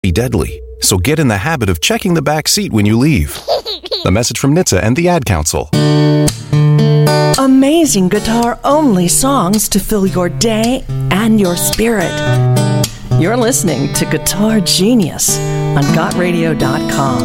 be deadly. So get in the habit of checking the back seat when you leave. A message from NHTSA and the Ad Council. Amazing guitar-only songs to fill your day and your spirit. You're listening to Guitar Genius on GotRadio.com.